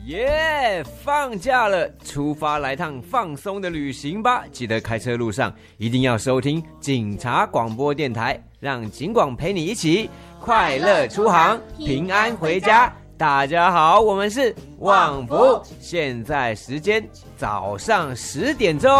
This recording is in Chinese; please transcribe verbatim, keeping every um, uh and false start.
耶、yeah, 放假了，出发来趟放松的旅行吧！记得开车路上一定要收听警察广播电台，让警广陪你一起快乐出航，平安回家。大家好，我们是旺福，现在时间早上十点钟。